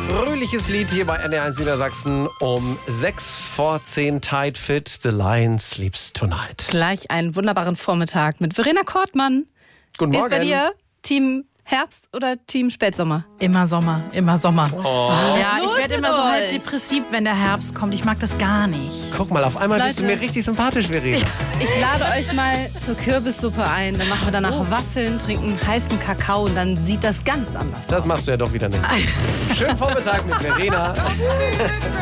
fröhliches Lied hier bei NDR1 Niedersachsen um 6:10 Tide Fit. The Lion Sleeps Tonight. Gleich einen wunderbaren Vormittag mit Verena Kortmann. Guten Morgen. Wie ist bei dir? Team Herbst oder Team Spätsommer? Immer Sommer, immer Sommer. Oh. Ja, ich werde immer so halb depressiv, wenn der Herbst kommt. Ich mag das gar nicht. Guck mal, auf einmal bist du Leute. mir richtig sympathisch, Verena. Ich lade euch mal zur Kürbissuppe ein. Dann machen wir danach Waffeln, trinken heißen Kakao und dann sieht das ganz anders aus. Das machst du ja doch wieder nicht. Schönen Vormittag mit Verena.